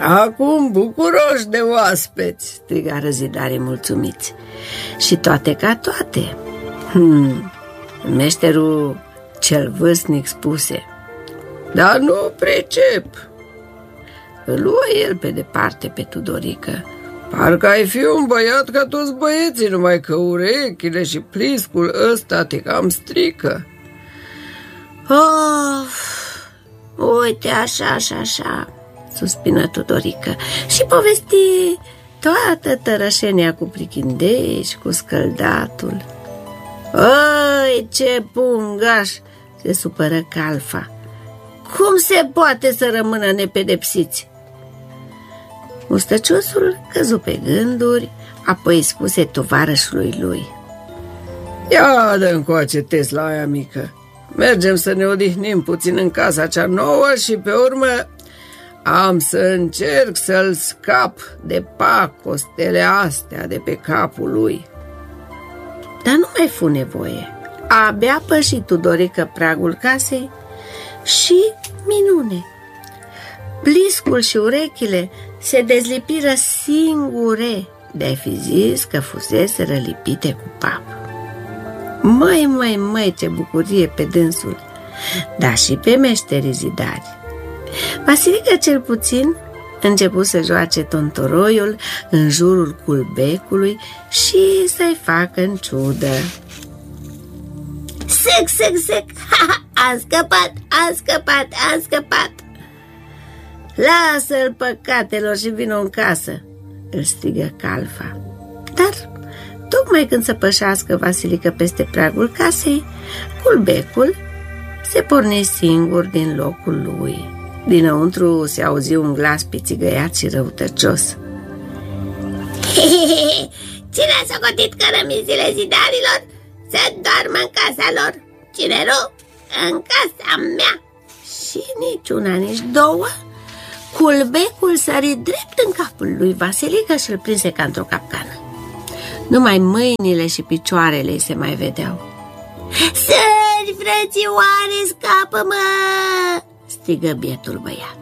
Acum bucuroși de oaspeți, strigară zidarii mulțumiți. Și toate ca toate. Meșterul cel vârstnic spuse: dar nu pricep. Îl luă el pe departe pe Tudorică. Parcă ai fi un băiat ca toți băieții, numai că urechile și pliscul ăsta te cam strică. Uite, așa și așa, suspină Tudorică și povesti toată tărășenia cu prichindești, cu scăldatul. Ăi, ce pungaș, se supără Calfa. Cum se poate să rămână nepedepsiți? Mustăciosul căzu pe gânduri, apoi spuse tovarășului lui: ia dă încoace Tesla aia mică. Mergem să ne odihnim puțin în casa cea nouă și pe urmă am să încerc să-l scap de pacostele astea de pe capul lui. Dar nu mai fu nevoie. Abia păși Tudorică pragul casei și, minune, pliscul și urechile se dezlipiră singure, de-ai fi zis că fuseseră lipite cu pap. Măi, ce bucurie pe dânsul, dar și pe meșterii zidari. Vasilică cel puțin începu să joace tontoroiul în jurul culbecului și să-i facă în ciudă. Sec, am scăpat. Lasă-l, păcatelor, și vino în casă, îl strigă Calfa. Dar tocmai când să pășească Vasilică peste pragul casei, culbecul se porni singur din locul lui. Dinăuntru se auzi un glas pițigăiat și răutăcios. Cine a socotit cărămizile zidarilor să doarmă în casa lor? Cine nu? În casa mea. Și nici una, nici două, culbecul sări drept în capul lui Vasilică și îl prinse ca într-o capcană. Numai mâinile și picioarele îi se mai vedeau. Sări, frățioare, scapă-mă! Strigă bietul băiat.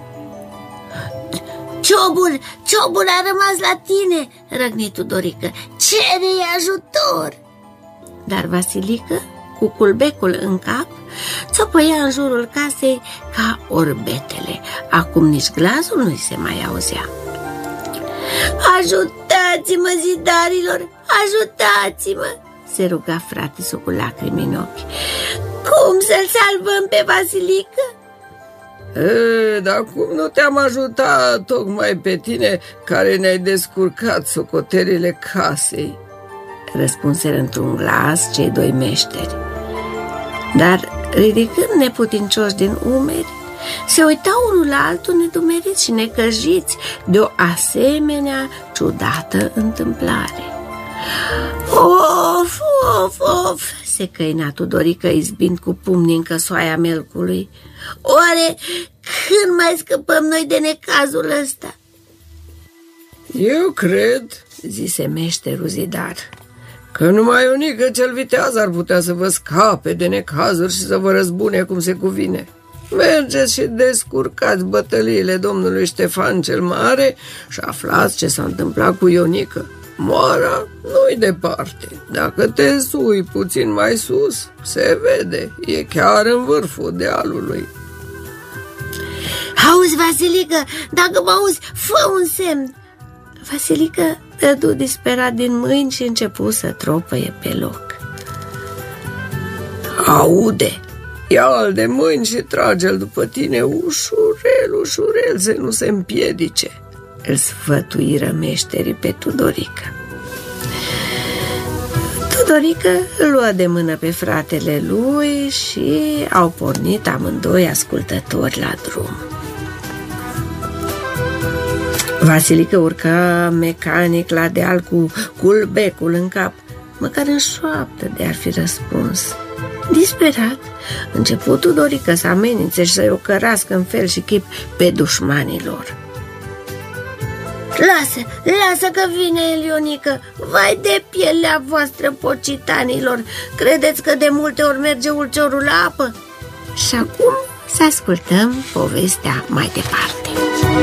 Ciobul a rămas la tine, răgni Tudorică. Cere-i ajutor! Dar Vasilică, cu culbecul în cap, țopăia în jurul casei ca orbetele. Acum nici glasul nu-i se mai auzea. Ajutați-mă, zidarilor, ajutați-mă! Se ruga fratisul cu lacrimi în ochi. Cum să-l salvăm pe Vasilică? Dar cum nu te-am ajutat tocmai pe tine care ne-ai descurcat socotelile casei? Răspunseră într-un glas cei doi meșteri. Dar, ridicând neputincioși din umeri, se uitau unul la altul nedumeriți și necăjiți de o asemenea ciudată întâmplare. Of, se căina Tudorică izbind cu pumnii în căsoaia melcului. Oare când mai scăpăm noi de necazul ăsta? Eu cred, zise meșterul zidar, că numai Ionică cel viteaz ar putea să vă scape de necazuri și să vă răzbune cum se cuvine. Mergeți și descurcați bătăliile domnului Ștefan cel Mare și aflați ce s-a întâmplat cu Ionică. Moara nu-i departe. Dacă te sui puțin mai sus, se vede, e chiar în vârful dealului. Auzi, Vasilică, dacă mă auzi, fă un semn. Vasilică dădu disperat din mâini și începu să tropăie pe loc. Aude, ia-l de mâini și trage-l după tine ușurel, să nu se împiedice, îl sfătuiră meșterii pe Tudorică. Tudorică îl luă de mână pe fratele lui și au pornit amândoi ascultători la drum. Vasilică urcă mecanic la deal cu culbecul în cap, măcar în șoaptă de ar fi răspuns. Disperat, începu Tudorică să amenințe și să-i ocărască în fel și chip pe dușmanii lor. Lasă că vine Ionică. Vai de pielea voastră, pocitanilor. Credeți că de multe ori merge ulciorul la apă? Și acum să ascultăm povestea mai departe.